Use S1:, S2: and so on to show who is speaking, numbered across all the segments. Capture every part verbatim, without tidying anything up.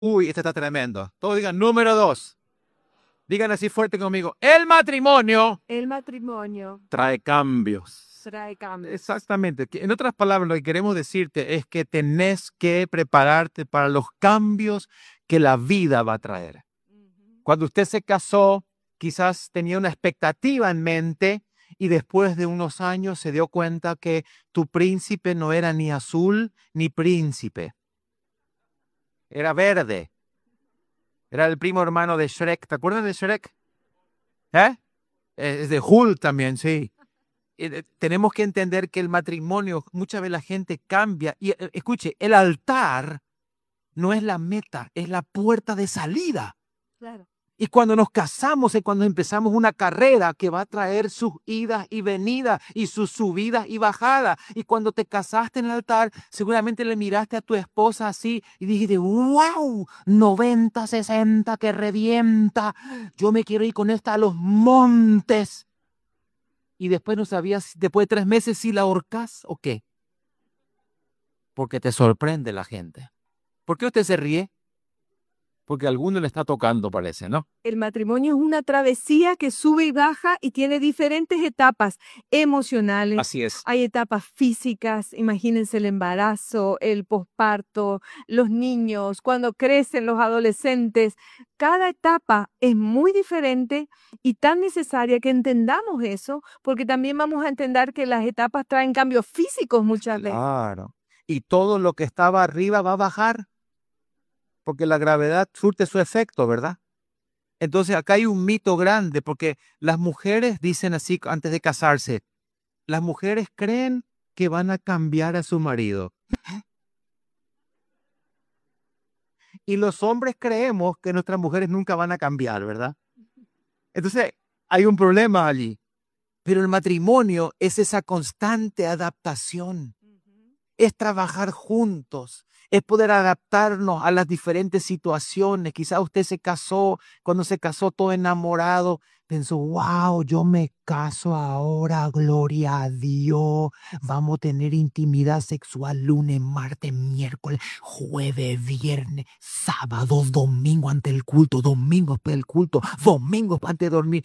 S1: Uy, este está tremendo. Todos digan número dos. Digan así fuerte conmigo. El matrimonio
S2: El matrimonio
S1: trae cambios.
S2: trae cambios.
S1: Exactamente. En otras palabras, lo que queremos decirte es que tenés que prepararte para los cambios que la vida va a traer.
S2: Ujú.
S1: Cuando usted se casó, quizás tenía una expectativa en mente y después de unos años se dio cuenta que tu príncipe no era ni azul ni príncipe. Era verde. Era el primo hermano de Shrek. ¿Te acuerdas de Shrek? ¿Eh? Es de Hulk también, sí. Eh, Tenemos que entender que el matrimonio, muchas veces la gente cambia. Y eh, escuche, el altar no es la meta, es la puerta de salida.
S2: Claro.
S1: Y cuando nos casamos es cuando empezamos una carrera que va a traer sus idas y venidas y sus subidas y bajadas. Y cuando te casaste en el altar, seguramente le miraste a tu esposa así y dijiste, wow, noventa, sesenta, que revienta. Yo me quiero ir con esta a los montes. Y después no sabías, después de tres meses, si la ahorcas o qué. Porque te sorprende la gente. ¿Por qué usted se ríe? Porque a alguno le está tocando, parece, ¿no?
S2: El matrimonio es una travesía que sube y baja y tiene diferentes etapas emocionales.
S1: Así es.
S2: Hay etapas físicas, imagínense el embarazo, el posparto, los niños, cuando crecen los adolescentes. Cada etapa es muy diferente y tan necesaria que entendamos eso, porque también vamos a entender que las etapas traen cambios físicos muchas veces.
S1: Claro. Y todo lo que estaba arriba va a bajar. Porque la gravedad surte su efecto, ¿verdad? Entonces acá hay un mito grande, porque las mujeres dicen así antes de casarse, las mujeres creen que van a cambiar a su marido. Y los hombres creemos que nuestras mujeres nunca van a cambiar, ¿verdad? Entonces hay un problema allí. Pero el matrimonio es esa constante adaptación. Es trabajar juntos, es poder adaptarnos a las diferentes situaciones. Quizá usted se casó, cuando se casó todo enamorado, pensó, wow, yo me caso ahora, gloria a Dios. Vamos a tener intimidad sexual lunes, martes, miércoles, jueves, viernes, sábado, domingo ante el culto, domingo después del culto, domingo antes de dormir.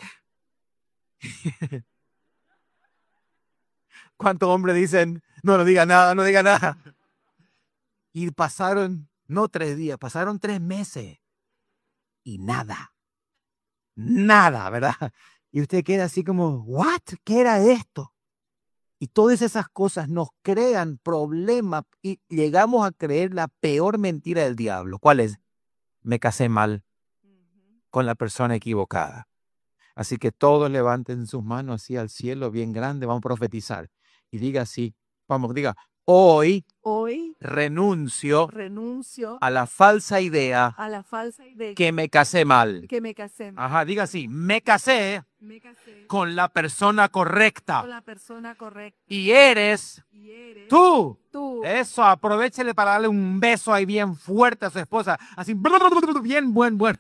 S1: ¿Cuántos hombres dicen, no, no diga nada, no diga nada? Y pasaron, no tres días, pasaron tres meses. Y nada. Nada, ¿verdad? Y usted queda así como, ¿what? ¿Qué era esto? Y todas esas cosas nos crean problemas y llegamos a creer la peor mentira del diablo. ¿Cuál es? Me casé mal con la persona equivocada. Así que todos levanten sus manos así al cielo bien grande, vamos a profetizar. Y diga así, vamos, diga, hoy,
S2: Hoy
S1: renuncio
S2: renuncio
S1: a la falsa idea
S2: a la falsa idea
S1: que me casé mal.
S2: que me casé.
S1: Ajá, diga así, me casé
S2: Me casé
S1: con la persona
S2: con
S1: correcta.
S2: la persona correcta.
S1: Y eres
S2: Y eres
S1: tú.
S2: tú.
S1: Eso, aprovéchele para darle un beso ahí bien fuerte a su esposa. Así, bien buen, bueno.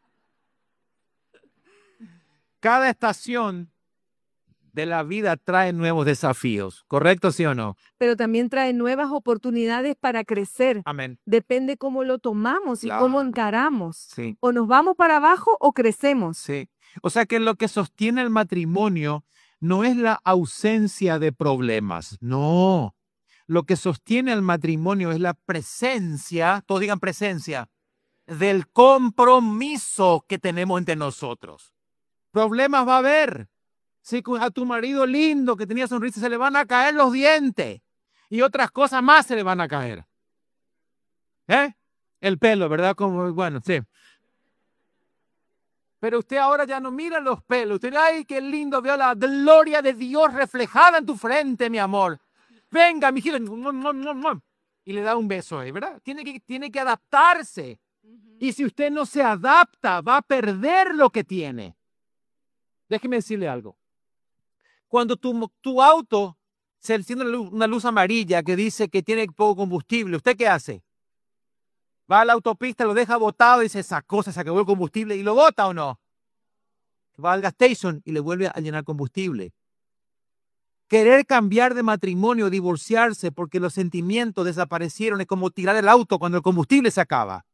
S1: Cada estación de la vida trae nuevos desafíos, ¿correcto, sí o no?
S2: Pero también trae nuevas oportunidades para crecer.
S1: Amén.
S2: Depende cómo lo tomamos y
S1: Claro.
S2: cómo encaramos.
S1: Sí,
S2: O nos vamos para abajo o crecemos.
S1: sí. O sea que lo que sostiene el matrimonio no es la ausencia de problemas, no. Lo que sostiene el matrimonio es la presencia, todos digan presencia, del compromiso que tenemos entre nosotros. Problemas va a haber. Si a tu marido lindo que tenía sonrisa se le van a caer los dientes y otras cosas más se le van a caer. ¿Eh? El pelo, ¿verdad? Como, bueno, sí. Pero usted ahora ya no mira los pelos. Usted, ay, qué lindo, veo la gloria de Dios reflejada en tu frente, mi amor. Venga, mi hijito. Y le da un beso ahí, ¿verdad? Tiene que, tiene que adaptarse. Y si usted no se adapta, va a perder lo que tiene. Déjeme decirle algo. Cuando tu, tu auto se enciende una luz, una luz amarilla que dice que tiene poco combustible, ¿usted qué hace? Va a la autopista, lo deja botado y dice, esa cosa se acabó el combustible y lo bota o no. Va al gas station y le vuelve a llenar combustible. Querer cambiar de matrimonio, divorciarse porque los sentimientos desaparecieron es como tirar el auto cuando el combustible se acaba.